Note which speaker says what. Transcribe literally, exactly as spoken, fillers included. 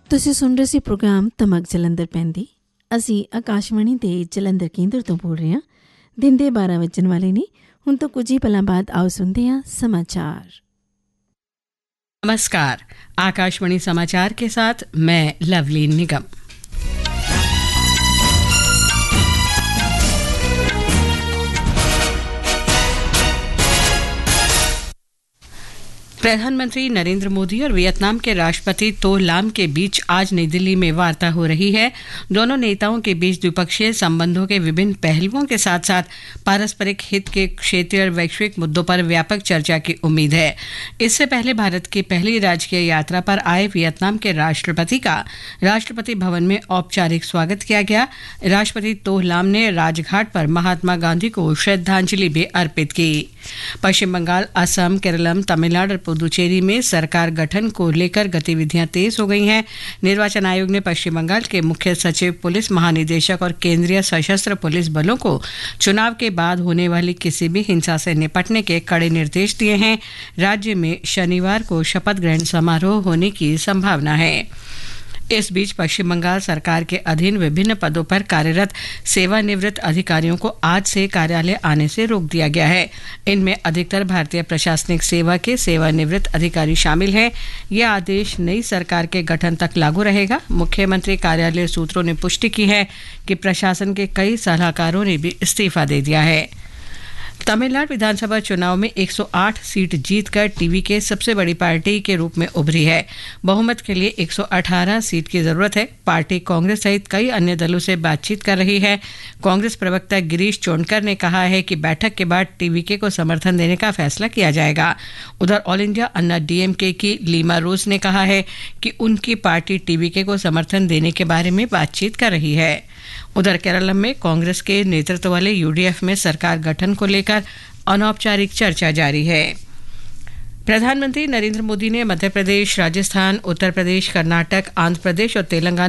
Speaker 1: ਤੁਸੀਂ ਸੁਣ ਰਹੇ ਸੀ ਪ੍ਰੋਗਰਾਮ ਤਮਕ ਜਲੰਧਰ ਪੈਂਦੀ। ਅਸੀਂ ਆਕਾਸ਼ਵਾਣੀ ਦੇ ਜਲੰਧਰ ਕੇਂਦਰ ਤੋਂ ਬੋਲ ਰਹੇ ਹਾਂ। दिन ਦੇ बारह ਵੱਜਣ ਵਾਲੇ ਨੇ। ਹੁਣ ਤੋਂ ਕੁਝ ਹੀ ਪਲਾਂ ਬਾਅਦ ਆਓ ਸੁਣਦੇ ਹਾਂ समाचार।
Speaker 2: नमस्कार, आकाशवाणी समाचार के साथ मैं लवलीन निगम। प्रधानमंत्री नरेंद्र मोदी और वियतनाम के राष्ट्रपति तो लाम के बीच आज नई दिल्ली में वार्ता हो रही है। दोनों नेताओं के बीच द्विपक्षीय संबंधों के विभिन्न पहलुओं के साथ साथ पारस्परिक हित के क्षेत्रीय और वैश्विक मुद्दों पर व्यापक चर्चा की उम्मीद है। इससे पहले भारत की पहली राजकीय यात्रा पर आए वियतनाम के राष्ट्रपति का राष्ट्रपति भवन में औपचारिक स्वागत किया गया। राष्ट्रपति तो लाम ने राजघाट पर महात्मा गांधी को श्रद्धांजलि भी अर्पित की। पश्चिम बंगाल, असम, केरलम, तमिलनाडु और पुदुचेरी में सरकार गठन को लेकर गतिविधियां तेज हो गई हैं। निर्वाचन आयोग ने पश्चिम बंगाल के मुख्य सचिव, पुलिस महानिदेशक और केंद्रीय सशस्त्र पुलिस बलों को चुनाव के बाद होने वाली किसी भी हिंसा से निपटने के कड़े निर्देश दिए हैं। राज्य में शनिवार को शपथ ग्रहण समारोह होने की संभावना है। इस बीच पश्चिम बंगाल सरकार के अधीन विभिन्न पदों पर कार्यरत सेवानिवृत्त अधिकारियों को आज से कार्यालय आने से रोक दिया गया है। इनमें अधिकतर भारतीय प्रशासनिक सेवा के सेवानिवृत्त अधिकारी शामिल हैं। यह आदेश नई सरकार के गठन तक लागू रहेगा। मुख्यमंत्री कार्यालय सूत्रों ने पुष्टि की है कि प्रशासन के कई सलाहकारों ने भी इस्तीफा दे दिया है। तमिलनाडु विधानसभा चुनाव में एक सौ आठ सीट जीतकर टीवी के सबसे बड़ी पार्टी के रूप में उभरी है। बहुमत के लिए एक सौ अठारह सीट की जरूरत है। पार्टी कांग्रेस सहित कई अन्य दलों से बातचीत कर रही है। कांग्रेस प्रवक्ता गिरीश चोनकर ने कहा है कि बैठक के बाद टीवीके को समर्थन देने का फैसला किया जाएगा। उधर ऑल इंडिया अन्ना डीएमके की लीमा रोज ने कहा है कि उनकी पार्टी टीवीके को समर्थन देने के बारे में बातचीत कर रही है। उधर केरल में कांग्रेस के नेतृत्व वाले यूडीएफ में सरकार गठन को लेकर अनौपचारिक चर्चा जारी है। प्रधानमंत्री नरेंद्र मोदी ने मध्य प्रदेश, राजस्थान, उत्तर प्रदेश, कर्नाटक, आंध्र प्रदेश और तेलंगाना